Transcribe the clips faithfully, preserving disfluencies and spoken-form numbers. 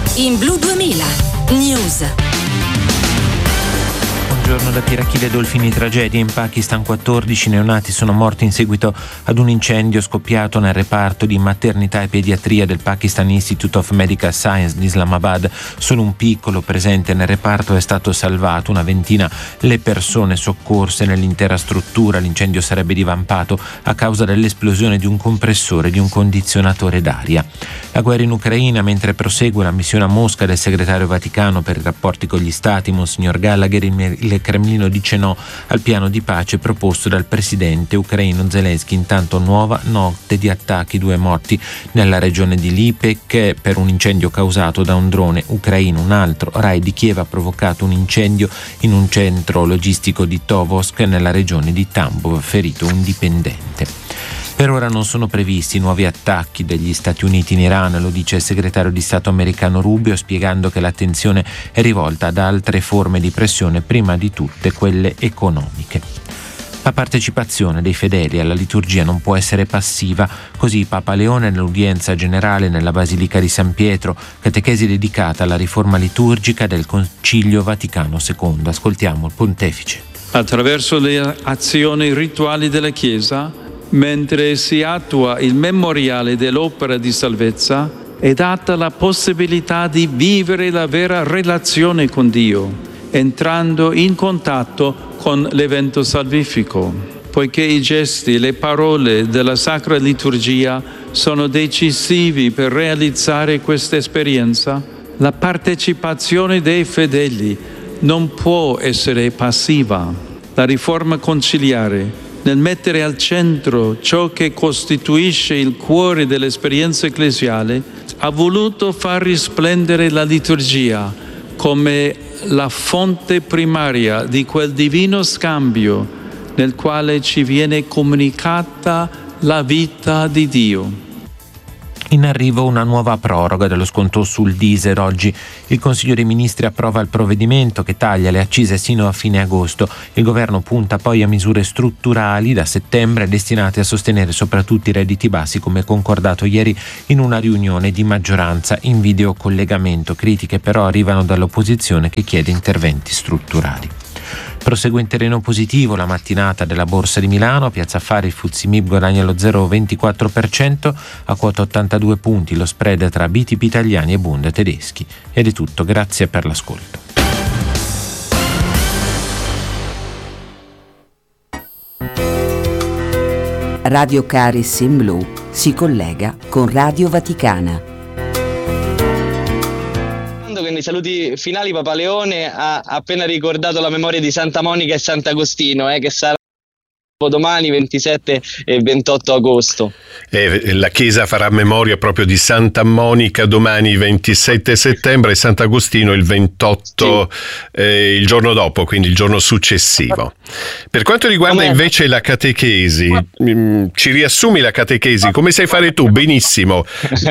In Blu duemila News. Buongiorno da Pirachile Dolfini. Tragedia in Pakistan. quattordici neonati sono morti in seguito ad un incendio scoppiato nel reparto di maternità e pediatria del Pakistan Institute of Medical Science di Islamabad. Solo un piccolo presente nel reparto è stato salvato, una ventina le persone soccorse nell'intera struttura. L'incendio sarebbe divampato a causa dell'esplosione di un compressore e di un condizionatore d'aria. La guerra in Ucraina. Mentre prosegue la missione a Mosca del segretario Vaticano per i rapporti con gli stati, Monsignor Gallagher, il Cremlino dice no al piano di pace proposto dal presidente ucraino Zelensky. Intanto nuova notte di attacchi, due morti nella regione di Lipek per un incendio causato da un drone ucraino. Un altro raid di Kiev ha provocato un incendio in un centro logistico di Tovolsk nella regione di Tambov, ferito un dipendente. Per ora non sono previsti nuovi attacchi degli Stati Uniti in Iran, lo dice il segretario di Stato americano Rubio, spiegando che l'attenzione è rivolta ad altre forme di pressione, prima di tutte quelle economiche. La partecipazione dei fedeli alla liturgia non può essere passiva, così Papa Leone nell'udienza generale nella Basilica di San Pietro, catechesi dedicata alla riforma liturgica del Concilio Vaticano secondo. Ascoltiamo il Pontefice. Attraverso le azioni rituali della Chiesa, mentre si attua il memoriale dell'opera di salvezza, è data la possibilità di vivere la vera relazione con Dio, entrando in contatto con l'evento salvifico. Poiché i gesti e le parole della Sacra Liturgia sono decisivi per realizzare questa esperienza, la partecipazione dei fedeli non può essere passiva. La riforma conciliare, nel mettere al centro ciò che costituisce il cuore dell'esperienza ecclesiale, ha voluto far risplendere la liturgia come la fonte primaria di quel divino scambio nel quale ci viene comunicata la vita di Dio. In arrivo una nuova proroga dello sconto sul diesel. Oggi il Consiglio dei Ministri approva il provvedimento che taglia le accise sino a fine agosto. Il governo punta poi a misure strutturali da settembre destinate a sostenere soprattutto i redditi bassi, come concordato ieri in una riunione di maggioranza in videocollegamento. Critiche però arrivano dall'opposizione che chiede interventi strutturali. Prosegue in terreno positivo la mattinata della Borsa di Milano. A Piazza Affari il F T S E M I B guadagna lo zero virgola ventiquattro per cento a quota ottantadue punti, lo spread tra B T P italiani e Bund tedeschi. Ed è tutto, grazie per l'ascolto. Radio Caris in Blu si collega con Radio Vaticana. Nei saluti finali Papa Leone ha appena ricordato la memoria di Santa Monica e Sant'Agostino, eh, che sarà domani ventisette e ventotto agosto. Eh, la Chiesa farà memoria proprio di Santa Monica domani ventisette settembre e Sant'Agostino il ventotto, sì. eh, il giorno dopo, quindi il giorno successivo. Per quanto riguarda Come... invece la catechesi, mh, ci riassumi la catechesi, come sai fare tu? Benissimo.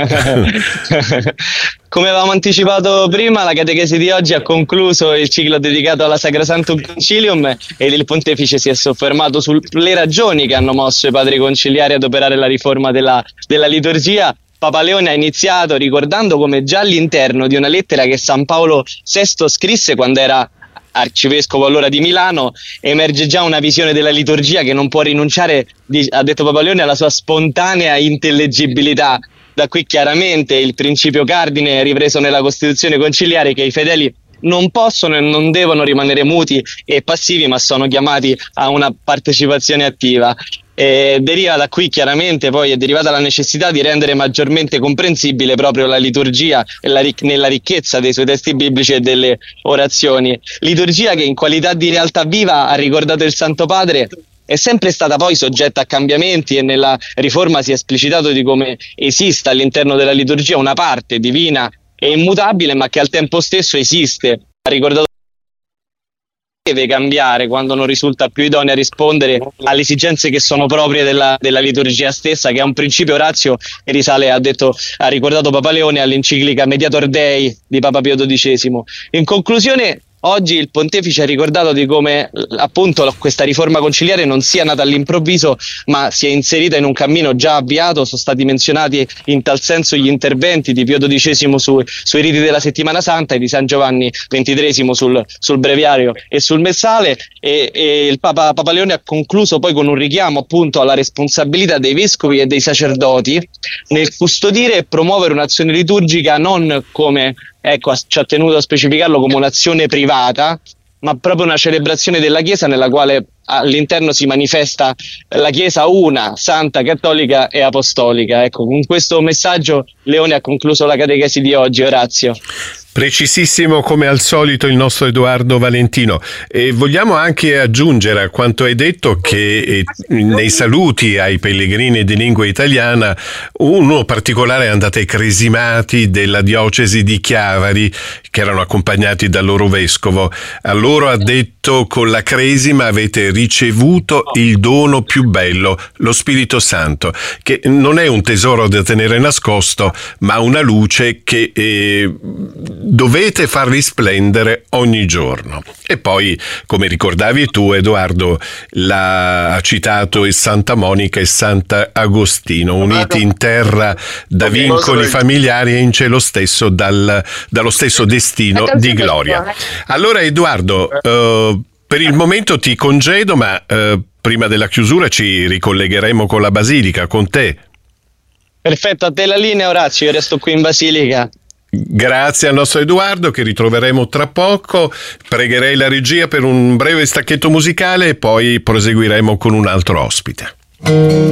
Come avevamo anticipato prima, la catechesi di oggi ha concluso il ciclo dedicato alla Sacrosanctum Concilium e il Pontefice si è soffermato sulle ragioni che hanno mosso i padri conciliari ad operare la riforma della, della liturgia. Papa Leone ha iniziato ricordando come già all'interno di una lettera che San Paolo sesto scrisse quando era arcivescovo allora di Milano, emerge già una visione della liturgia che non può rinunciare, ha detto Papa Leone, alla sua spontanea intellegibilità. Da qui chiaramente il principio cardine ripreso nella Costituzione conciliare, che i fedeli non possono e non devono rimanere muti e passivi, ma sono chiamati a una partecipazione attiva. E deriva da qui chiaramente poi è derivata la necessità di rendere maggiormente comprensibile proprio la liturgia e la, nella ricchezza dei suoi testi biblici e delle orazioni. Liturgia che in qualità di realtà viva, ha ricordato il Santo Padre, è sempre stata poi soggetta a cambiamenti e nella riforma si è esplicitato di come esista all'interno della liturgia una parte divina e immutabile, ma che al tempo stesso esiste. Ha ricordato che deve cambiare quando non risulta più idonea a rispondere alle esigenze che sono proprie della, della liturgia stessa, che è un principio ratio e risale, ha detto, ha ricordato Papa Leone all'enciclica Mediator Dei di Papa Pio dodicesimo. In conclusione, oggi il pontefice ha ricordato di come appunto questa riforma conciliare non sia nata all'improvviso, ma sia inserita in un cammino già avviato. Sono stati menzionati in tal senso gli interventi di Pio dodicesimo su, sui riti della Settimana Santa e di San Giovanni ventitreesimo sul, sul breviario e sul messale, e, e il Papa, Papa Leone ha concluso poi con un richiamo appunto alla responsabilità dei vescovi e dei sacerdoti nel custodire e promuovere un'azione liturgica non come, ecco, ci ha tenuto a specificarlo, come un'azione privata, ma proprio una celebrazione della Chiesa nella quale all'interno si manifesta la Chiesa una, santa, cattolica e apostolica. Ecco, con questo messaggio Leone ha concluso la catechesi di oggi. Orazio. Precisissimo come al solito il nostro Edoardo Valentino, e vogliamo anche aggiungere a quanto hai detto che eh, nei saluti ai pellegrini di lingua italiana uno particolare è andato ai cresimati della diocesi di Chiavari che erano accompagnati dal loro vescovo. A loro ha detto: con la cresima avete ricevuto il dono più bello, lo Spirito Santo, che non è un tesoro da tenere nascosto ma una luce che eh, dovete far risplendere ogni giorno. E poi, come ricordavi tu, Edoardo, la, ha citato il Santa Monica e Sant'Agostino, uniti in terra da vincoli familiari e in cielo stesso dal, dallo stesso destino di gloria. Allora, Edoardo, eh, per il momento ti congedo, ma eh, prima della chiusura ci ricollegheremo con la Basilica, con te. Perfetto, a te la linea, Orazio, io resto qui in Basilica. Grazie al nostro Edoardo, che ritroveremo tra poco. Pregherei la regia per un breve stacchetto musicale e poi proseguiremo con un altro ospite.